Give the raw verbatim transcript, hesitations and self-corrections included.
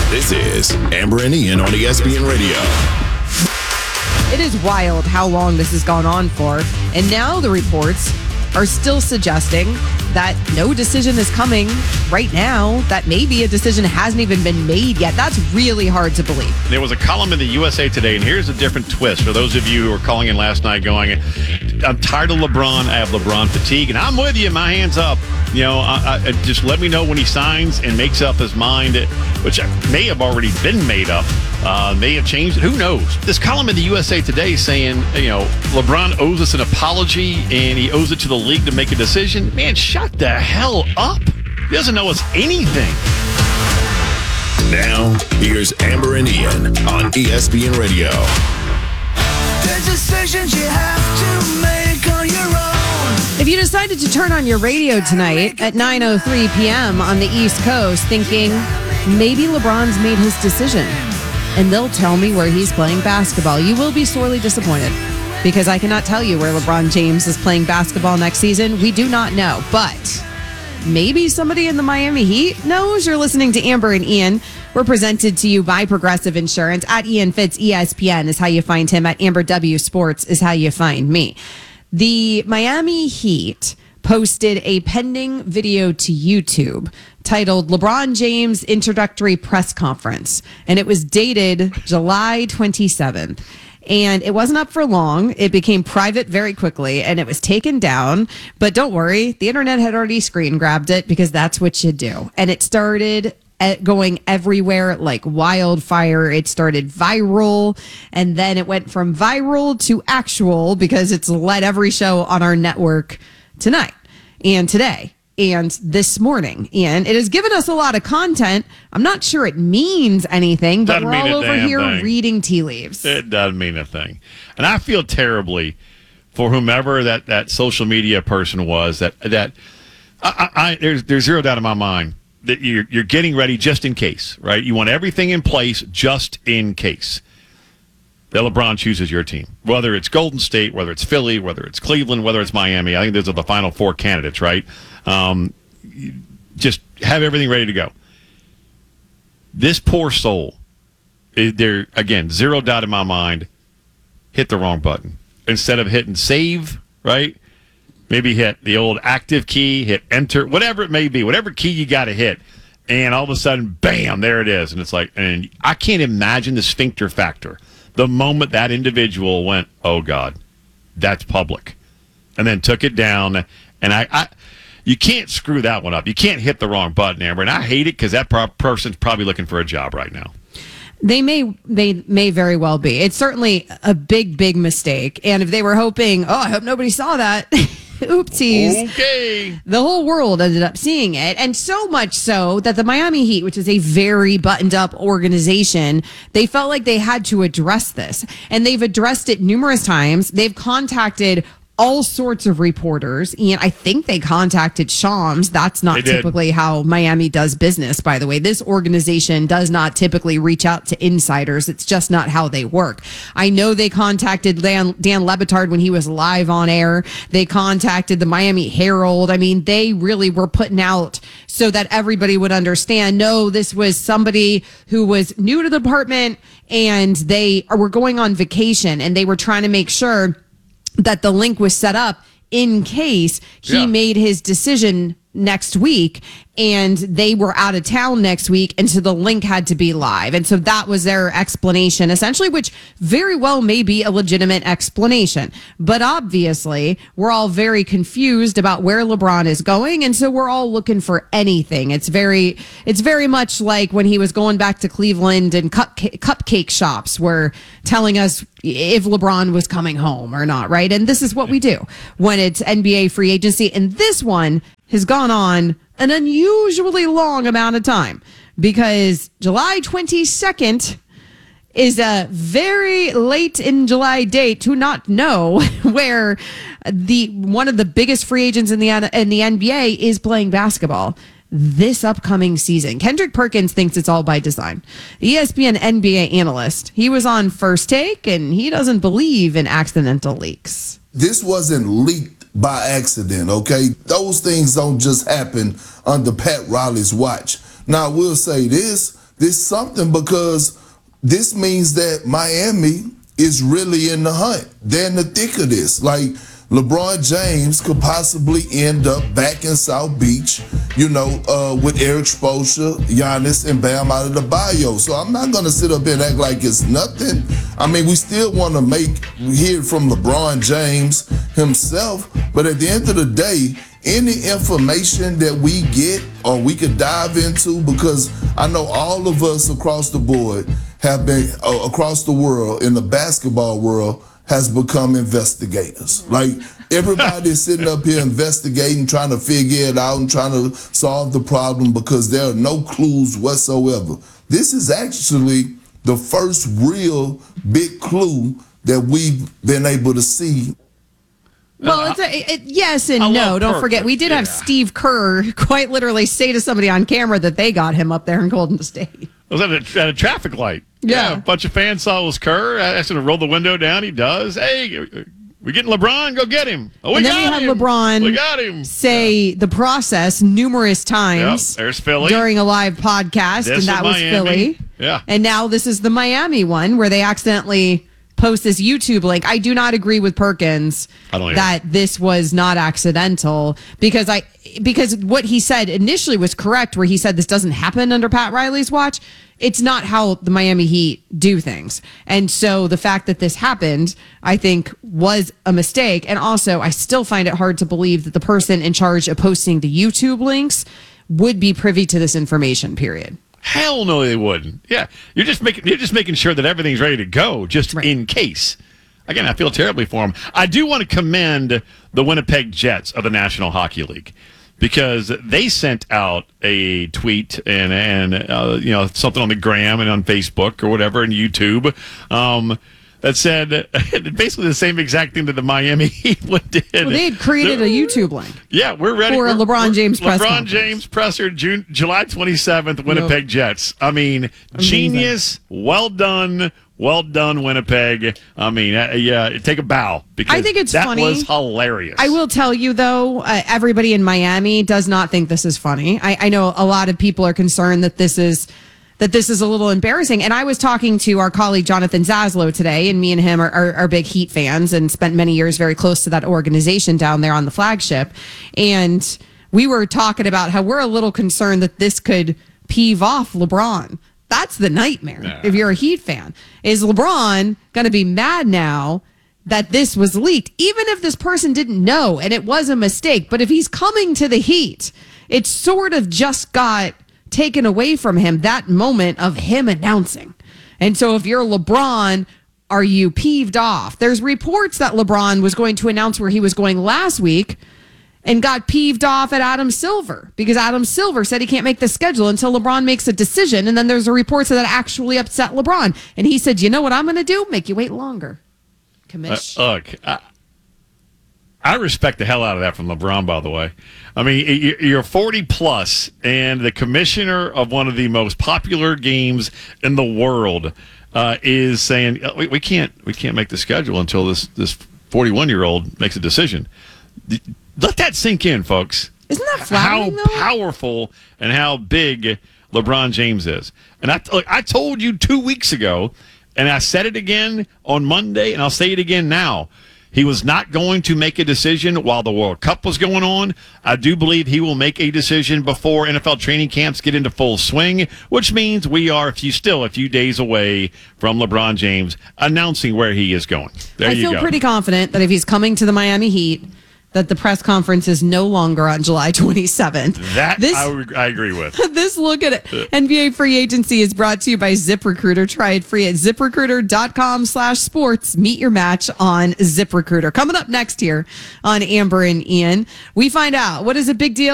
This is Amber and Ian on E S P N Radio. It is wild how long this has gone on for, and now the reports are still suggesting that no decision is coming right now, that maybe a decision hasn't even been made yet. That's really hard to believe. There was a column in the U S A Today, and here's a different twist for those of you who were calling in last night going, I'm tired of LeBron, I have LeBron fatigue, and I'm with you, my hands up. You know, I, I, just let me know when he signs and makes up his mind, which may have already been made up. Uh, may have changed it. Who knows? This column in the U S A Today saying, you know, LeBron owes us an apology and he owes it to the league to make a decision. Man, shut the hell up. He doesn't owe us anything. Now, here's Amber and Ian on E S P N Radio. There's decisions you have to make on your own. If you decided to turn on your radio tonight at nine oh three p.m. on the East Coast thinking maybe LeBron's made his decision and they'll tell me where he's playing basketball, you will be sorely disappointed because I cannot tell you where LeBron James is playing basketball next season. We do not know, but maybe somebody in the Miami Heat knows. You're listening to Amber and Ian. We're presented to you by Progressive Insurance. At Ian Fitz, E S P N is how you find him. At Amber W Sports is how you find me. The Miami Heat posted a pending video to YouTube titled LeBron James Introductory Press Conference, and it was dated July twenty-seventh. And it wasn't up for long. It became private very quickly, and it was taken down. But don't worry, the internet had already screen grabbed it because that's what you do. And it started going everywhere like wildfire. It started viral, and then it went from viral to actual because it's led every show on our network tonight and today and this morning. And it has given us a lot of content. I'm not sure it means anything, but Doesn't we're all over here thing. reading tea leaves. It doesn't mean a thing. And I feel terribly for whomever that, that social media person was that that I, I there's there's zero doubt in my mind that you're you're getting ready just in case, right? You want everything in place just in case that LeBron chooses your team, whether it's Golden State, whether it's Philly, whether it's Cleveland, whether it's Miami. I think those are the final four candidates, right? Um, just have everything ready to go. This poor soul, there again, zero doubt in my mind, hit the wrong button. Instead of hitting save, right? Maybe hit the old active key, hit enter, whatever it may be, whatever key you got to hit. And all of a sudden, bam, there it is. And it's like, and I can't imagine the sphincter factor. The moment that individual went, oh, God, that's public, and then took it down. And I, I you can't screw that one up. You can't hit the wrong button, Amber. And I hate it because that pro- person's probably looking for a job right now. They may, they may very well be. It's certainly a big, big mistake. And if they were hoping, oh, I hope nobody saw that. Oopsies. Okay. The whole world ended up seeing it. And so much so that the Miami Heat, which is a very buttoned up organization, they felt like they had to address this. And they've addressed it numerous times. They've contacted all sorts of reporters, and I think they contacted Shams. That's not typically how Miami does business, by the way. This organization does not typically reach out to insiders. It's just not how they work. I know they contacted Dan, Dan Le Batard when he was live on air. They contacted the Miami Herald. I mean, they really were putting out so that everybody would understand, no, this was somebody who was new to the department, and they were going on vacation, and they were trying to make sure that the link was set up in case he yeah. made his decision next week and they were out of town next week, and so the link had to be live. And so that was their explanation, essentially, which very well may be a legitimate explanation. But obviously, we're all very confused about where LeBron is going, and so we're all looking for anything. It's very it's very much like when he was going back to Cleveland, and cupcake, cupcake shops were telling us if LeBron was coming home or not, right? And this is what we do when it's N B A free agency. And this one has gone on an unusually long amount of time because July twenty-second is a very late in July date to not know where the one of the biggest free agents in the in the N B A is playing basketball this upcoming season. Kendrick Perkins thinks it's all by design. E S P N N B A analyst. He was on First Take, and he doesn't believe in accidental leaks. This wasn't leaked by accident, okay? Those things don't just happen under Pat Riley's watch. Now, I will say this. this something because this means that Miami is really in the hunt. They're in the thick of this. Like, LeBron James could possibly end up back in South Beach, you know, uh, with Eric Spoelstra, Giannis, and Bam out of the bio. So I'm not going to sit up here and act like it's nothing. I mean, we still want to make hear from LeBron James himself, but at the end of the day, any information that we get or we could dive into, because I know all of us across the board have been, uh, across the world, in the basketball world, has become investigators. Like, everybody's sitting up here investigating, trying to figure it out and trying to solve the problem because there are no clues whatsoever. This is actually the first real big clue that we've been able to see. Well, it's a, it, yes and I no. love Don't Kirk, forget, we did yeah. have Steve Kerr quite literally say to somebody on camera that they got him up there in Golden State. I was at a, at a traffic light. Yeah. A bunch of fans saw it was Kerr. I asked him to roll the window down. He does. Hey, we getting LeBron? Go get him. Oh, we and then got we had him. LeBron We got him. say the process numerous times. Yep, there's Philly. During a live podcast, This and that is was Miami. Philly. Yeah. And now this is the Miami one where they accidentally post this YouTube link. I do not agree with Perkins I don't either. that this was not accidental because I because what he said initially was correct where he said this doesn't happen under Pat Riley's watch. It's not how the Miami Heat do things. And so the fact that this happened, I think, was a mistake. And also, I still find it hard to believe that the person in charge of posting the YouTube links would be privy to this information, period. Hell no, they wouldn't. Yeah, you're just making you're just making sure that everything's ready to go, just Right. in case. Again, I feel terribly for them. I do want to commend the Winnipeg Jets of the National Hockey League because they sent out a tweet and and uh, you know something on the gram and on Facebook or whatever and YouTube. Um, that said basically the same exact thing that the Miami Heat did. Well, they had created a YouTube link. Yeah, we're ready For a We're- LeBron we're- James press LeBron conference. James presser, June, July twenty-seventh, Winnipeg Jets. I mean, genius. Well done. Well done, Winnipeg. I mean, uh, yeah, take a bow because I think it's that funny. was hilarious. I will tell you, though, uh, everybody in Miami does not think this is funny. I, I know a lot of people are concerned that this is that this is a little embarrassing. And I was talking to our colleague Jonathan Zaslow today, and me and him are, are, are big Heat fans and spent many years very close to that organization down there on the flagship. And we were talking about how we're a little concerned that this could peeve off LeBron. That's the nightmare. Yeah. If you're a Heat fan, is LeBron going to be mad now that this was leaked, even if this person didn't know and it was a mistake? But if he's coming to the Heat, it sort of just got taken away from him, that moment of him announcing. And so if you're LeBron, are you peeved off? There's reports that LeBron was going to announce where he was going last week and got peeved off at Adam Silver because Adam Silver said he can't make the schedule until LeBron makes a decision. And then there's a report that actually upset LeBron. And he said, you know what I'm going to do? Make you wait longer. Uh, Commish. look, I, I respect the hell out of that from LeBron, by the way. I mean, you- you're forty plus, and the commissioner of one of the most popular games in the world uh, is saying we, we can't we can't make the schedule until this this forty-one year old makes a decision. Let that sink in, folks. Isn't that flattering, How though? powerful and how big LeBron James is. And I, look, I told you two weeks ago, and I said it again on Monday, and I'll say it again now. He was not going to make a decision while the World Cup was going on. I do believe he will make a decision before N F L training camps get into full swing, which means we are a few, still a few days away from LeBron James announcing where he is going. There I you feel go. pretty confident that if he's coming to the Miami Heat, that the press conference is no longer on July twenty-seventh. That this, I, would- I agree with. This look at N B A free agency is brought to you by ZipRecruiter. Try it free at ZipRecruiter.com slash sports. Meet your match on ZipRecruiter. Coming up next here on Amber and Ian, we find out what is a big deal